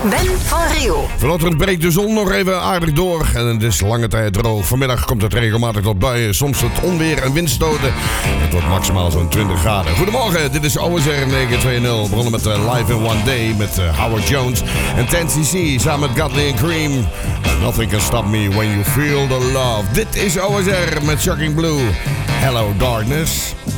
Ben van Riel. Vanochtend breekt de zon nog even aardig door en het is lange tijd droog. Vanmiddag komt het regelmatig tot buien, soms het onweer en windstoten. Het wordt maximaal zo'n 20 graden. Goedemorgen, dit is OSR 920. Begonnen met Live in One Day met Howard Jones en 10cc samen met Godley and Cream. Nothing can stop me when you feel the love. Dit is OSR met Shocking Blue. Hello Darkness.